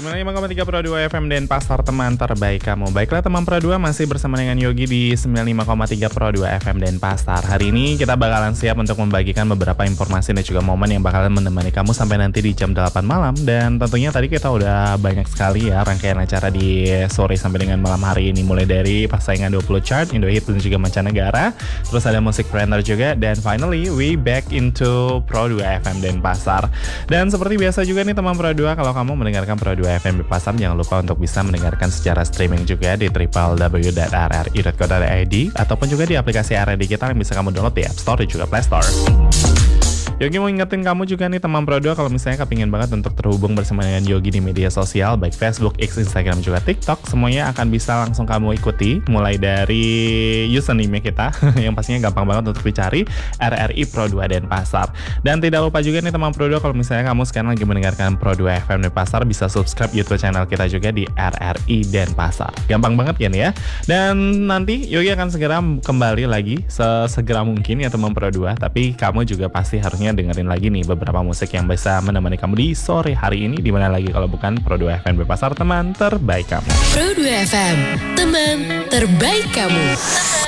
95,3 Pro 2 FM dan Pasar teman terbaik kamu. Baiklah teman Pro 2, masih bersama dengan Yogi di 95,3 Pro 2 FM dan Pasar. Hari ini kita bakalan siap untuk membagikan beberapa informasi dan juga momen yang bakalan menemani kamu sampai nanti di jam 8 malam. Dan tentunya tadi kita udah banyak sekali ya rangkaian acara di sore sampai dengan malam hari ini. Mulai dari persaingan 20 chart, Indohit dan juga mancanegara. Terus ada musik trainer juga. Dan finally, we back into Pro 2 FM dan Pasar. Dan seperti biasa juga nih teman Pro 2, kalau kamu mendengarkan Pro 2 FM di Pasar, jangan lupa untuk bisa mendengarkan secara streaming juga di www.rri.co.id ataupun juga di aplikasi RRI Digital yang bisa kamu download di App Store dan juga Play Store. Yogi mau ingetin kamu juga nih teman Pro 2, kalau misalnya kepingin banget untuk terhubung bersama dengan Yogi di media sosial baik Facebook, X, Instagram juga TikTok, semuanya akan bisa langsung kamu ikuti mulai dari username kita yang pastinya gampang banget untuk dicari, RRI Pro 2 dan Pasar. Dan tidak lupa juga nih teman Pro 2, kalau misalnya kamu sekarang lagi mendengarkan Pro 2 FM dan Pasar, bisa subscribe YouTube channel kita juga di RRI dan Pasar. Gampang banget kan ya. Dan nanti Yogi akan segera kembali lagi sesegera mungkin ya teman Pro 2, tapi kamu juga pasti harusnya dengerin lagi nih beberapa musik yang bisa menemani kamu di sore hari ini. Dimana lagi kalau bukan Pro 2 FM di Pasar, teman terbaik kamu. Pro 2 FM, teman terbaik kamu.